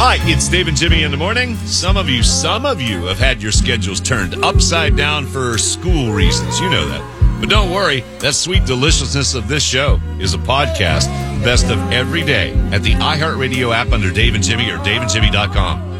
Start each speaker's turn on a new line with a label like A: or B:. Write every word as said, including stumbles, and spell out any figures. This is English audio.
A: Hi, it's Dave and Jimmy in the morning. Some of you, some of you have had your schedules turned upside down for school reasons. You know that. But don't worry, that sweet deliciousness of this show is a podcast, best of every day, at the iHeartRadio app under Dave and Jimmy or dave and jimmy dot com.